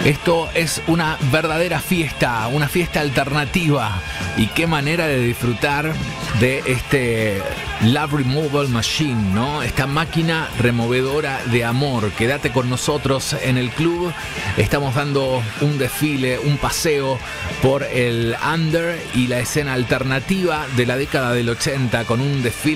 Esto es una verdadera fiesta, una fiesta alternativa. Y qué manera de disfrutar de este Love Removal Machine, ¿no? Esta máquina removedora de amor. Quédate con nosotros en el club. Estamos dando un desfile, un paseo por el under y la escena alternativa de la década del 80 con un desfile